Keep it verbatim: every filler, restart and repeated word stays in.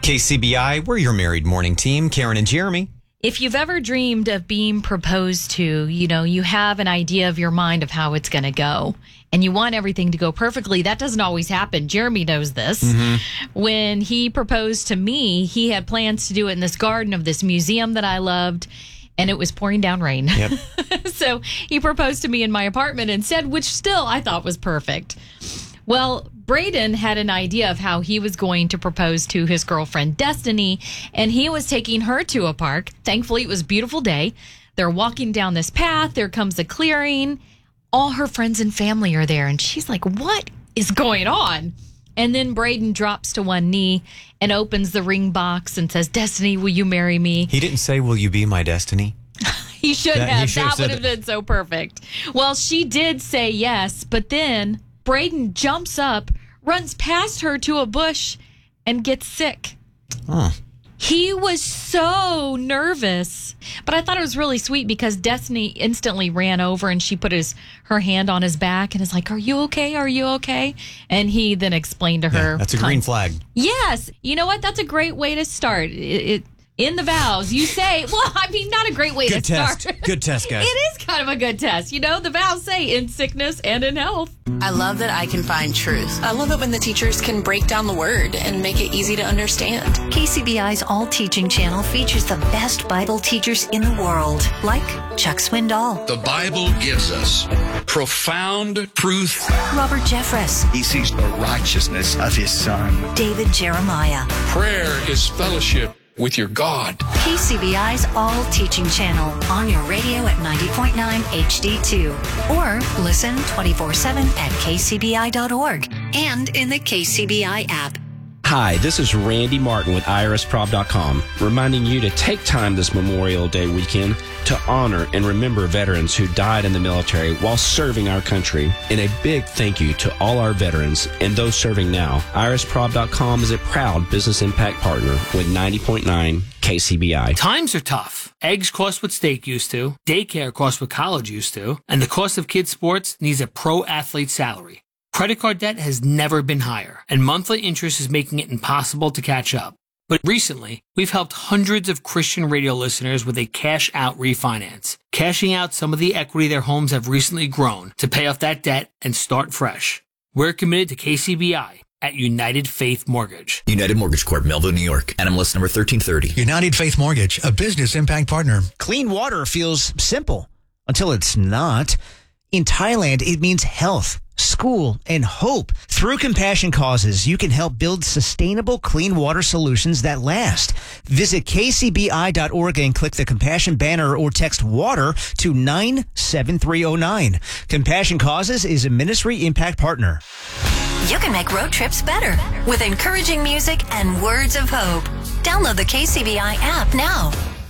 K C B I, we're your married morning team, Karen and Jeremy. If you've ever dreamed of being proposed to, you know, you have an idea of your mind of how it's going to go, and you want everything to go perfectly. That doesn't always happen. Jeremy knows this. Mm-hmm. When he proposed to me, he had plans to do it in this garden of this museum that I loved, and it was pouring down rain. Yep. So he proposed to me in my apartment instead, which still I thought was perfect. Well, Braden had an idea of how he was going to propose to his girlfriend, Destiny, and he was taking her to a park. Thankfully, it was a beautiful day. They're walking down this path. There comes a clearing. All her friends and family are there, and she's like, what is going on? And then Braden drops to one knee and opens the ring box and says, Destiny, will you marry me? He didn't say, will you be my destiny? He should that, have. He should that have would have that. been so perfect. Well, she did say yes, but then Braden jumps up, runs past her to a bush, and gets sick. Oh. He was so nervous, but I thought it was really sweet because Destiny instantly ran over and she put his her hand on his back and is like, are you okay? Are you okay? And he then explained to her. Yeah, that's a green flag. Yes. You know what? That's a great way to start. It, it In the vows, you say, well, I mean, not a great way good to test. start. Good test, guys. It is kind of a good test. You know, the vows say in sickness and in health. I love that I can find truth. I love it when the teachers can break down the word and make it easy to understand. K C B I's All Teaching channel features the best Bible teachers in the world, like Chuck Swindoll. The Bible gives us profound truth. Robert Jeffress. He sees the righteousness of his son. David Jeremiah. Prayer is fellowship with your God. K C B I's All Teaching channel on your radio at ninety point nine H D two or listen twenty-four seven at k c b i dot org and in the K C B I app. Hi, this is Randy Martin with I R S prob dot com, reminding you to take time this Memorial Day weekend to honor and remember veterans who died in the military while serving our country. And a big thank you to all our veterans and those serving now. I R S prob dot com is a proud business impact partner with ninety point nine K C B I. Times are tough. Eggs cost what steak used to, daycare costs what college used to, and the cost of kids' sports needs a pro athlete salary. Credit card debt has never been higher, and monthly interest is making it impossible to catch up. But recently, we've helped hundreds of Christian radio listeners with a cash-out refinance, cashing out some of the equity their homes have recently grown to pay off that debt and start fresh. We're committed to K C B I at United Faith Mortgage. United Mortgage Corp, Melville, New York. N M L S number thirteen thirty. United Faith Mortgage, a business impact partner. Clean water feels simple until it's not. In Thailand, it means health, school, and hope. Through Compassion Causes, you can help build sustainable clean water solutions that last. Visit k c b i dot org and click the Compassion banner or text WATER to nine seven three zero nine. Compassion Causes is a ministry impact partner. You can make road trips better with encouraging music and words of hope. Download the K C B I app now.